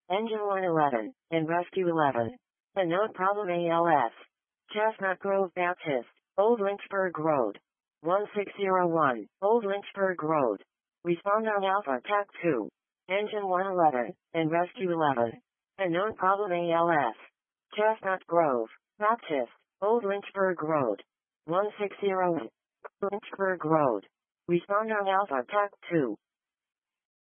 Engine 111, and Rescue 11. A note problem ALS. Chestnut Grove Baptist, Old Lynchburg Road. 1601, Old Lynchburg Road. Respond on Alpha TAC 2. Engine 111, and Rescue 11. A known problem ALS. Chestnut Grove, Baptist, Old Lynchburg Road. 1601, Lynchburg Road. Respond on Alpha TAC 2.